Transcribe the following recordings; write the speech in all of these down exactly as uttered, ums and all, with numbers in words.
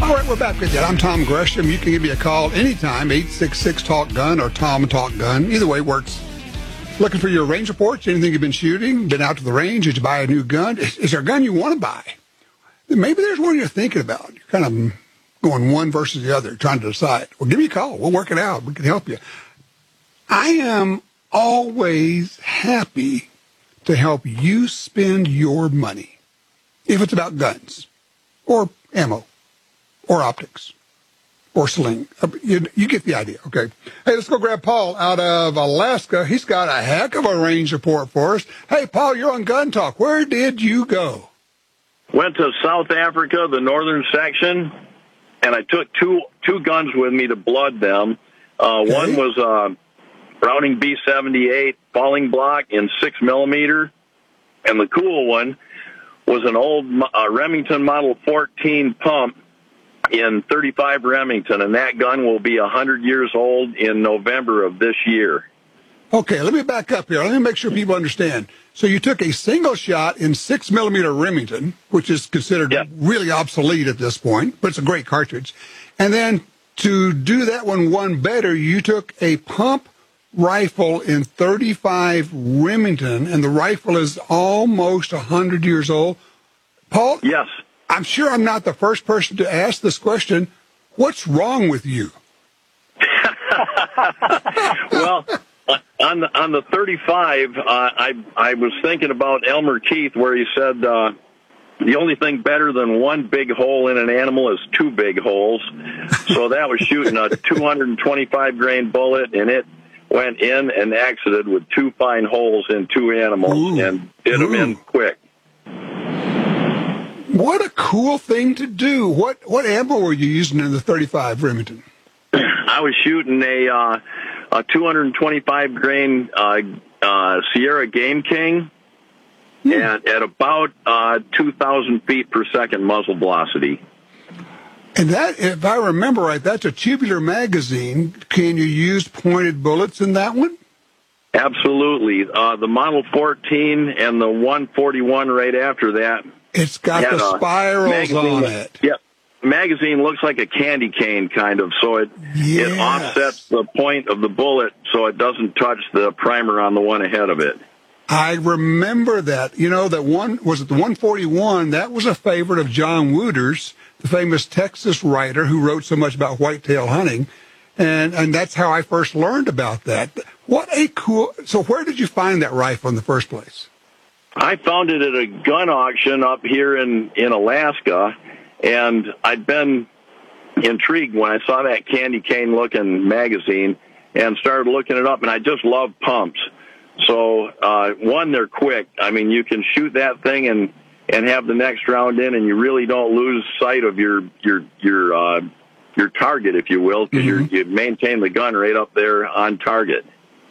All right, we're back with you. I'm Tom Gresham. You can give me a call anytime, eight six six, talk gun or Tom Talk Gun. Either way works. Looking for your range reports, anything you've been shooting, been out to the range, did you buy a new gun? Is, is there a gun you want to buy? Maybe there's one you're thinking about. You're kind of going one versus the other, trying to decide. Well, give me a call. We'll work it out. We can help you. I am always happy to help you spend your money, if it's about guns or ammo or optics or sling. You, you get the idea, okay? Hey, let's go grab Paul out of Alaska. He's got a heck of a range report for us. Hey, Paul, you're on Gun Talk. Where did you go? Went to South Africa, the northern section, and I took two two guns with me to blood them. Uh, okay. One was a Browning B seventy-eight falling block in six millimeter, and the cool one was an old uh, Remington Model fourteen pump in thirty-five Remington, and that gun will be one hundred years old in November of this year. Okay, let me back up here. Let me make sure people understand. So you took a single shot in six millimeter Remington, which is considered yeah. really obsolete at this point, but it's a great cartridge. And then to do that one one better, you took a pump rifle in thirty-five Remington, and the rifle is almost one hundred years old. Paul? Yes. I'm sure I'm not the first person to ask this question. What's wrong with you? Well, on the on the thirty-five, uh, I I was thinking about Elmer Keith, where he said uh, the only thing better than one big hole in an animal is two big holes. So that was shooting a two hundred twenty-five grain bullet, and it went in and exited with two fine holes in two animals. Ooh. And did them in quick. What a cool thing to do. What what ammo were you using in the thirty-five Remington? I was shooting a uh, a two hundred twenty-five grain uh, uh, Sierra Game King, hmm. and at about uh, two thousand feet per second muzzle velocity. And that, if I remember right, that's a tubular magazine. Can you use pointed bullets in that one? Absolutely. Uh, the Model fourteen and the one forty-one right after that. It's got the spirals on it. Yep. The magazine looks like a candy cane, kind of, so it yes. it offsets the point of the bullet so it doesn't touch the primer on the one ahead of it. I remember that. You know, that one, was it the one forty-one? That was a favorite of John Wooters, the famous Texas writer who wrote so much about whitetail hunting, and, and that's how I first learned about that. What a cool... So where did you find that rifle in the first place? I found it at a gun auction up here in, in Alaska, and I'd been intrigued when I saw that candy cane-looking magazine and started looking it up, and I just love pumps. So, uh, one, they're quick. I mean, you can shoot that thing and, and have the next round in, and you really don't lose sight of your your your uh, your target, if you will, because mm-hmm. you maintain the gun right up there on target.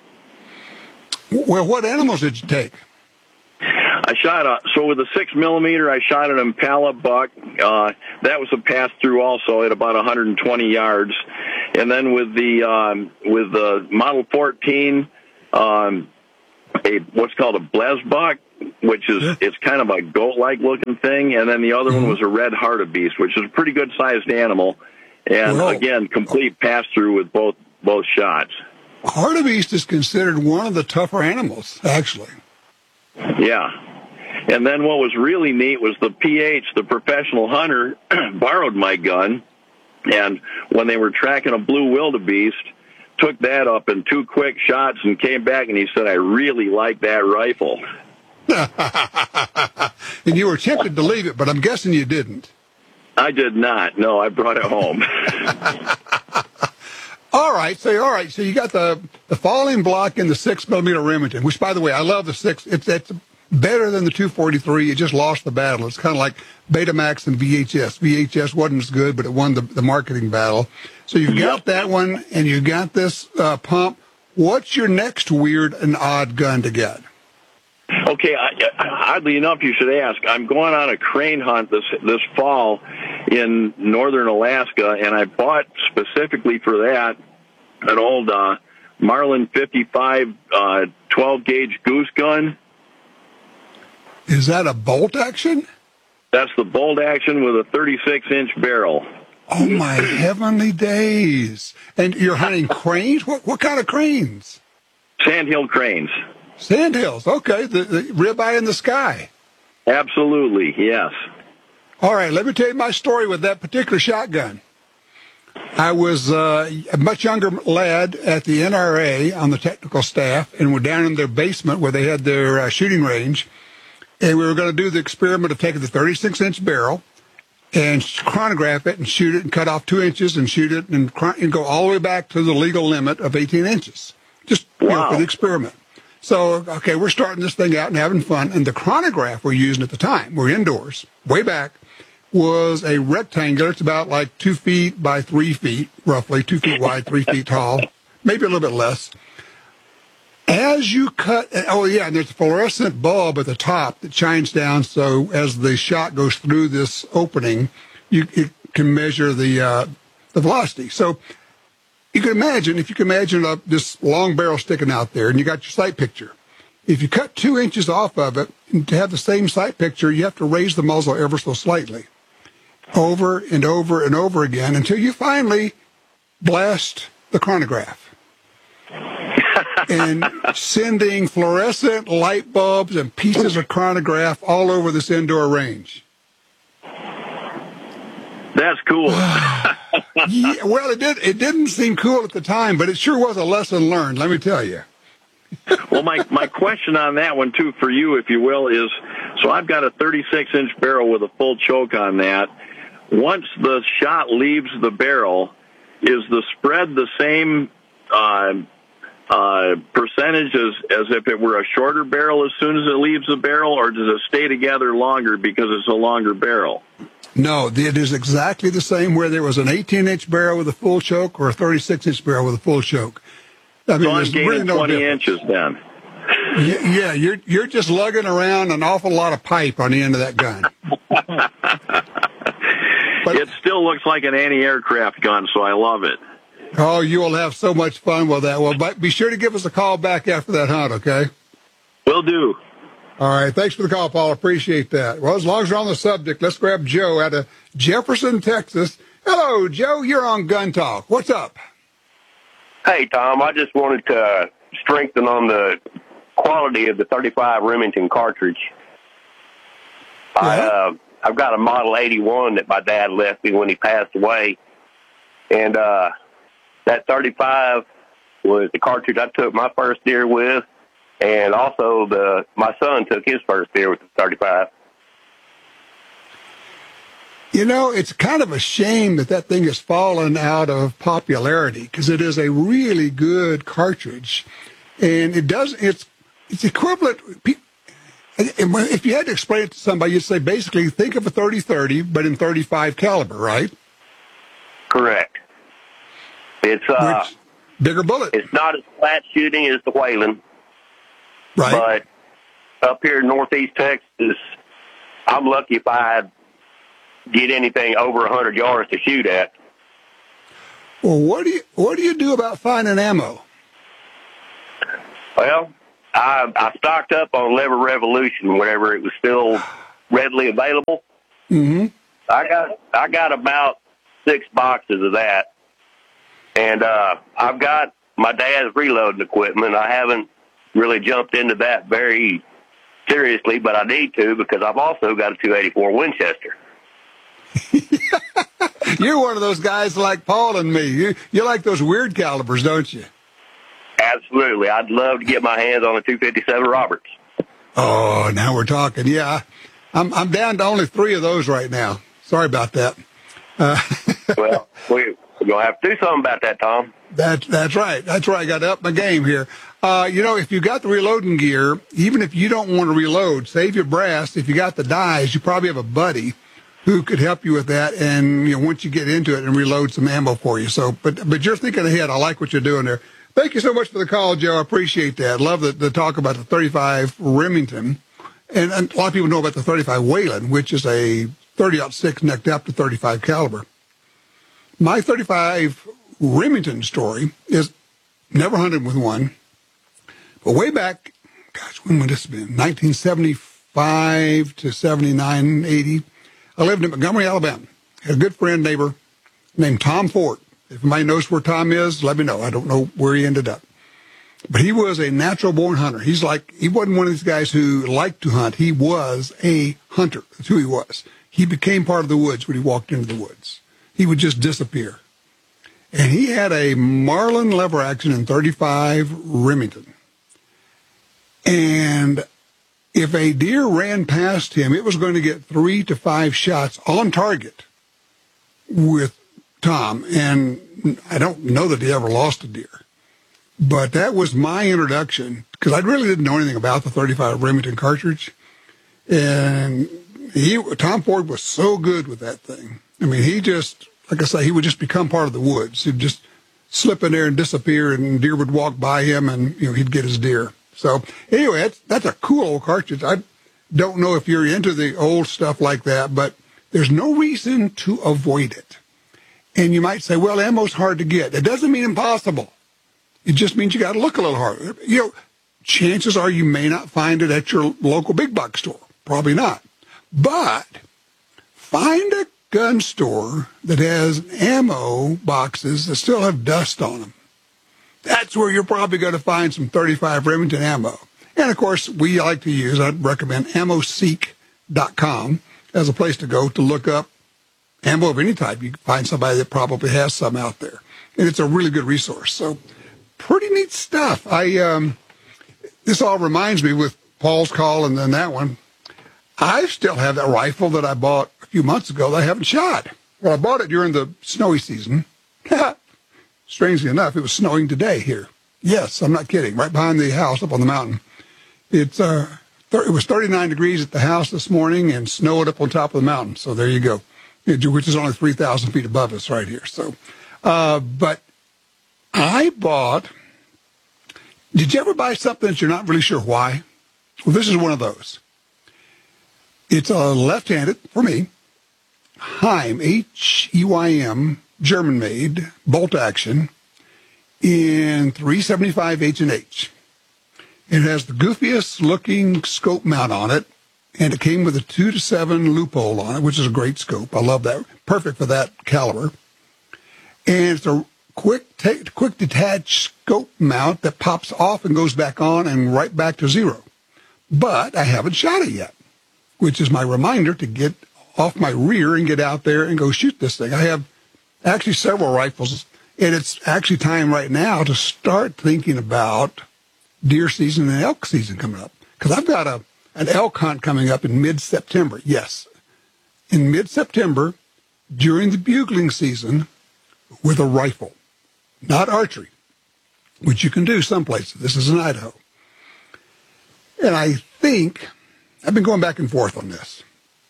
Well, what animals did you take? I shot a, so with a six millimeter, I shot an Impala buck. Uh, that was a pass through also at about one hundred twenty yards. And then with the, um, with the Model fourteen, um, a, what's called a Blez buck, which is, it's kind of a goat-like looking thing. And then the other mm-hmm. one was a red hartebeest, which is a pretty good sized animal. And Whoa. again, complete pass through with both, both shots. Hartebeest is considered one of the tougher animals, actually. Yeah. And then what was really neat was the P H, the professional hunter, borrowed my gun, and when they were tracking a blue wildebeest, took that up in two quick shots and came back and he said, I really like that rifle. And you were tempted to leave it, but I'm guessing you didn't. I did not. No, I brought it home. All right, so all right, so you got the the falling block in the six millimeter Remington, which, by the way, I love the six. It's it's better than the two forty-three. It just lost the battle. It's kind of like Betamax and V H S. V H S wasn't as good, but it won the the marketing battle. So you've got that one, and you got this uh, pump. What's your next weird and odd gun to get? Okay, I, oddly enough, you should ask. I'm going on a crane hunt this this fall in northern Alaska, and I bought specifically for that an old uh, Marlin fifty-five uh, twelve gauge goose gun. Is that a bolt action? That's the bolt action with a thirty-six inch barrel. Oh, my heavenly days. And you're hunting cranes? What what kind of cranes? Sandhill cranes. Sandhills. Okay. The, the ribeye in the sky. Absolutely, yes. All right. Let me tell you my story with that particular shotgun. I was uh, a much younger lad at the N R A on the technical staff, and we're down in their basement where they had their uh, shooting range. And we were going to do the experiment of taking the thirty-six inch barrel and chronograph it and shoot it and cut off two inches and shoot it and, and go all the way back to the legal limit of eighteen inches. Just you wow. know, for the experiment. So, okay, we're starting this thing out and having fun. And the chronograph we're using at the time, we're indoors, way back, was a rectangular. It's about like two feet by three feet, roughly, two feet wide, three feet tall, maybe a little bit less. As you cut, oh yeah, and there's a fluorescent bulb at the top that shines down, so as the shot goes through this opening, you it can measure the uh, the velocity. So you can imagine, if you can imagine a, this long barrel sticking out there, and you got your sight picture. If you cut two inches off of it, and to have the same sight picture, you have to raise the muzzle ever so slightly, over and over and over again, until you finally blast the chronograph. And sending fluorescent light bulbs and pieces of chronograph all over this indoor range. That's cool. Yeah, well, it did. It didn't seem cool at the time, but it sure was a lesson learned. Let me tell you. Well, my my question on that one too, for you, if you will, is so I've got a thirty-six inch barrel with a full choke on that. Once the shot leaves the barrel, is the spread the same uh, uh, percentage as as if it were a shorter barrel as soon as it leaves the barrel, or does it stay together longer because it's a longer barrel? No, it is exactly the same whether it was an eighteen inch barrel with a full choke or a thirty-six inch barrel with a full choke. I mean, so I'm gaining really no twenty difference. inches then. Yeah, yeah, you're you're just lugging around an awful lot of pipe on the end of that gun. But, it still looks like an anti-aircraft gun, so I love it. Oh, you will have so much fun with that. Well, but be sure to give us a call back after that hunt, okay? Will do. All right. Thanks for the call, Paul. Appreciate that. Well, as long as we're on the subject, let's grab Joe out of Jefferson, Texas. Hello, Joe. You're on Gun Talk. What's up? Hey, Tom. I just wanted to strengthen on the quality of the thirty-five Remington cartridge. Yeah. I, uh, I've got a Model eighty-one that my dad left me when he passed away. And uh, that thirty-five was the cartridge I took my first deer with. And also, the my son took his first deer with the thirty-five. You know, it's kind of a shame that that thing has fallen out of popularity because it is a really good cartridge, and it does. It's it's equivalent. If you had to explain it to somebody, you'd say basically think of a thirty thirty, but in thirty-five caliber, right? Correct. It's uh, Which, bigger bullet. It's not as flat shooting as the Whelen. Right. But up here in northeast Texas, I'm lucky if I get anything over one hundred yards to shoot at. Well, what do you what do you do about finding ammo? Well, I, I stocked up on Lever Revolution whenever it was still readily available. Mm-hmm. I got I got about six boxes of that, and uh, I've got my dad's reloading equipment. I haven't really jumped into that very seriously, but I need to because I've also got a two eighty-four Winchester. You're one of those guys like Paul and me. You you like those weird calibers, don't you? Absolutely. I'd love to get my hands on a two fifty-seven Roberts. Oh, now we're talking. Yeah, I'm I'm down to only three of those right now. Sorry about that. Uh, well, we, we're going to have to do something about that, Tom. That, that's right. That's right. I got to up my game here. Uh, you know, if you got the reloading gear, even if you don't want to reload, save your brass. If you got the dies, you probably have a buddy who could help you with that. And, you know, once you get into it and reload some ammo for you. So, but, but you're thinking ahead. I like what you're doing there. Thank you so much for the call, Joe. I appreciate that. Love the, the talk about the thirty-five Remington. And, and a lot of people know about the thirty-five Whelen, which is a thirty aught six necked up to thirty-five caliber. My thirty-five Remington story is never hunted with one. But way back, gosh, when would this have been? nineteen seventy-five to seventy-nine, eighty. I lived in Montgomery, Alabama. Had a good friend, neighbor, named Tom Ford. If anybody knows where Tom is, let me know. I don't know where he ended up. But he was a natural-born hunter. He's like, he wasn't one of these guys who liked to hunt. He was a hunter. That's who he was. He became part of the woods when he walked into the woods. He would just disappear. And he had a Marlin lever action in thirty-five Remington. And if a deer ran past him, it was going to get three to five shots on target with Tom. And I don't know that he ever lost a deer. But that was my introduction, because I really didn't know anything about the thirty-five Remington cartridge. And he, Tom Ford was so good with that thing. I mean, he just, like I say, he would just become part of the woods. He'd just slip in there and disappear, and deer would walk by him, and you know he'd get his deer. So anyway, that's, that's a cool old cartridge. I don't know if you're into the old stuff like that, but there's no reason to avoid it. And you might say, well, ammo's hard to get. It doesn't mean impossible. It just means you got to look a little harder. You know, chances are you may not find it at your local big box store. Probably not. But find a gun store that has ammo boxes that still have dust on them. That's where you're probably going to find some thirty-five Remington ammo. And, of course, we like to use, I'd recommend ammo seek dot com as a place to go to look up ammo of any type. You can find somebody that probably has some out there. And it's a really good resource. So pretty neat stuff. I um, this all reminds me with Paul's call and then that one. I still have that rifle that I bought a few months ago that I haven't shot. Well, I bought it during the snowy season. Strangely enough, it was snowing today here. Yes, I'm not kidding. Right behind the house up on the mountain. It's uh, th- it was thirty-nine degrees at the house this morning and snowed up on top of the mountain. So there you go, it, which is only three thousand feet above us right here. So, uh, but I bought, did you ever buy something that you're not really sure why? Well, this is one of those. It's a left-handed, for me, Heim, H E Y M, German-made, bolt-action, in three seventy-five H and H. It has the goofiest-looking scope mount on it, and it came with a two to seven loophole on it, which is a great scope. I love that. Perfect for that caliber. And it's a quick take, quick detach scope mount that pops off and goes back on and right back to zero. But I haven't shot it yet, which is my reminder to get off my rear and get out there and go shoot this thing. I have actually several rifles, and it's actually time right now to start thinking about deer season and elk season coming up. Because I've got a an elk hunt coming up in mid-September. Yes, in mid-September, during the bugling season, with a rifle. Not archery, which you can do some places. This is in Idaho. And I think, I've been going back and forth on this.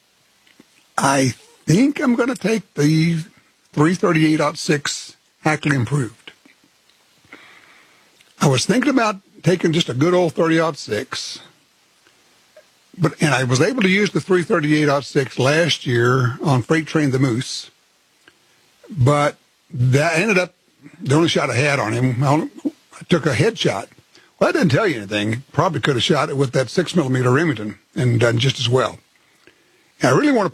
I think I'm going to take the three thirty-eight oh six Ackley Improved. I was thinking about taking just a good old thirty oh six, but and I was able to use the three thirty-eight oh six last year on Freight Train the Moose, but that ended up, the only shot I had on him, I took a headshot. Well, that didn't tell you anything. Probably could have shot it with that six millimeter Remington and done just as well. And I really want to